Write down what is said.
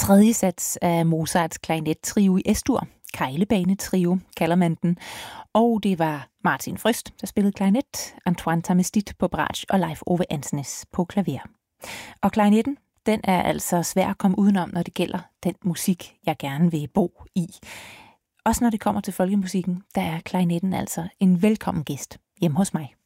tredje sats af Mozarts klarinettrio i S-dur. Kejlebanetrio kalder man den. Og det var Martin Frøst, der spillede klarinet, Antoine Tamestit på bratsch og Leif Ove Andsnes på klaver. Og klarinetten, den er altså svær at komme udenom, når det gælder den musik, jeg gerne vil bo i. Også når det kommer til folkemusikken, der er klarinetten altså en velkommen gæst hjemme hos mig.